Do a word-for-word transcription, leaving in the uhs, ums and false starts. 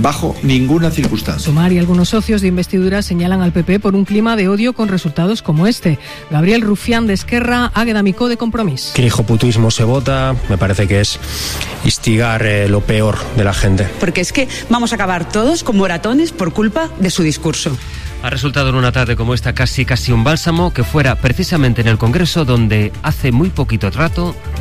bajo ninguna circunstancia. Sumar y algunos socios de investidura señalan al P P por un clima de odio con resultados como este. Gabriel Rufián de Esquerra, Águeda Micó de Compromís. Que el hijoputuismo se vota, me parece que es instigar eh, lo peor de la gente. Porque es que vamos a acabar todos con moratones por culpa de su discurso. Ha resultado en una tarde como esta casi casi un bálsamo que fuera precisamente en el Congreso donde hace muy poquito rato